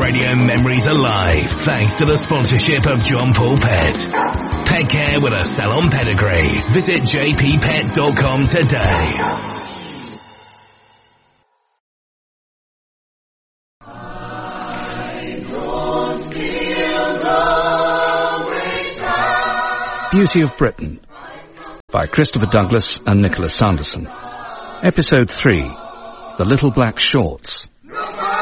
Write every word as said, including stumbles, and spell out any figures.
radio memories alive thanks to the sponsorship of John Paul Pet. Pet care with a salon pedigree. Visit j p pet dot com today. Beauty of Britain by Christopher Douglas and Nicholas Sanderson. Episode three, The Little Black Shorts.